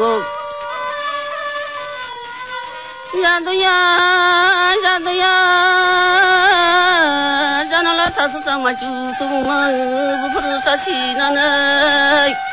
거 야도야 자나라 사수상 마주 두마 부푸르 사시나네